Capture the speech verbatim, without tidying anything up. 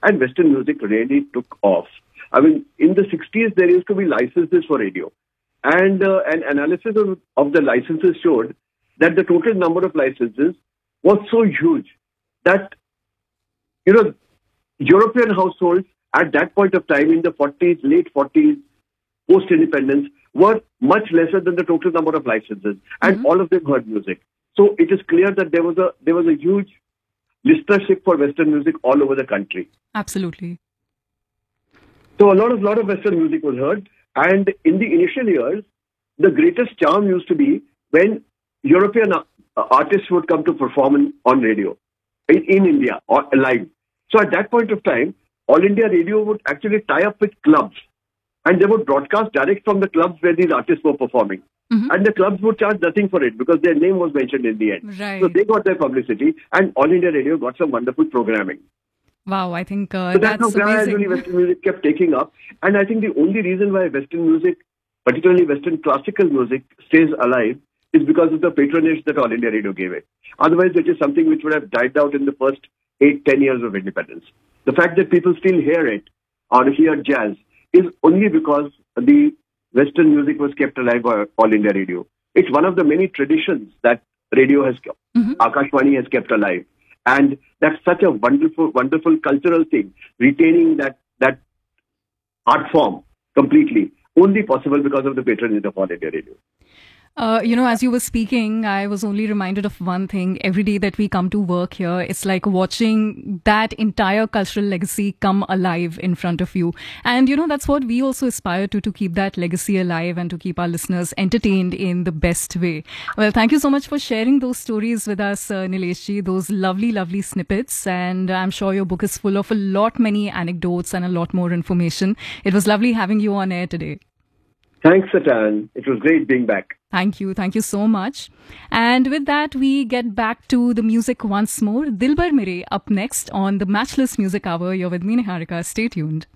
and Western music really took off. I mean, in the sixties, there used to be licenses for radio. And uh, an analysis of, of the licenses showed that the total number of licenses was so huge that, you know, European households at that point of time in the forties, late forties, post-independence, were much lesser than the total number of licenses. And mm-hmm. all of them heard music. So it is clear that there was a there was a huge listenership for Western music all over the country. Absolutely. So a lot of lot of Western music was heard, and in the initial years, the greatest charm used to be when European uh, artists would come to perform in, on radio in, in India or live. So at that point of time, All India Radio would actually tie up with clubs, and they would broadcast direct from the clubs where these artists were performing. Mm-hmm. And the clubs would charge nothing for it because their name was mentioned in the end. Right. So they got their publicity, and All India Radio got some wonderful programming. Wow, I think uh, so that's, that's how gradually Western music kept taking up. And I think the only reason why Western music, particularly Western classical music, stays alive is because of the patronage that All India Radio gave it. Otherwise, it is something which would have died out in the first eight, ten years of independence. The fact that people still hear it or hear jazz is only because the Western music was kept alive by All India Radio. It's one of the many traditions that radio has, mm-hmm. Akashvani has kept alive. And that's such a wonderful, wonderful cultural thing, retaining that, that art form completely, only possible because of the patronage of All India Radio. Uh, you know, as you were speaking, I was only reminded of one thing. Every day that we come to work here, it's like watching that entire cultural legacy come alive in front of you. And, you know, that's what we also aspire to, to keep that legacy alive and to keep our listeners entertained in the best way. Well, thank you so much for sharing those stories with us, uh, Nileshji, those lovely, lovely snippets. And I'm sure your book is full of a lot many anecdotes and a lot more information. It was lovely having you on air today. Thanks, Satan. It was great being back. Thank you. Thank you so much. And with that, we get back to the music once more. Dilbar Mere up next on the Matchless Music Hour. You're with me, Niharika. Stay tuned.